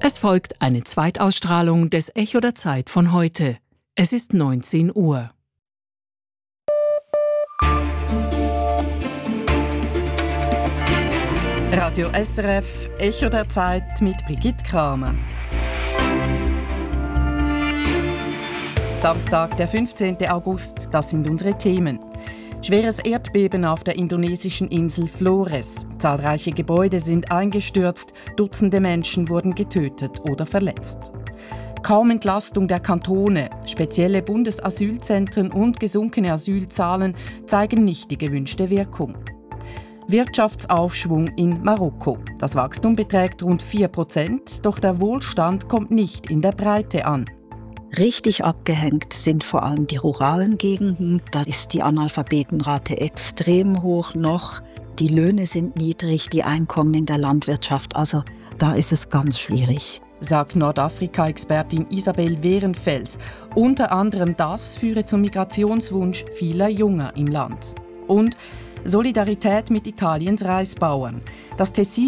Es folgt eine Zweitausstrahlung des Echo der Zeit von heute. Es ist 19 Uhr. Radio SRF, Echo der Zeit mit Brigitte Kramer. Samstag, der 15. August, das sind unsere Themen. Schweres Erdbeben auf der indonesischen Insel Flores. Zahlreiche Gebäude sind eingestürzt, Dutzende Menschen wurden getötet oder verletzt. Kaum Entlastung der Kantone. Spezielle Bundesasylzentren und gesunkene Asylzahlen zeigen nicht die gewünschte Wirkung. Wirtschaftsaufschwung in Marokko. Das Wachstum beträgt rund 4%, doch der Wohlstand kommt nicht in der Breite an. Richtig abgehängt sind vor allem die ruralen Gegenden. Da ist die Analphabetenrate extrem hoch noch. Die Löhne sind niedrig, die Einkommen in der Landwirtschaft. Also da ist es ganz schwierig. Sagt Nordafrika-Expertin Isabel Wehrenfels. Unter anderem das führe zum Migrationswunsch vieler Junger im Land. Und Solidarität mit Italiens Reisbauern. Das Tessin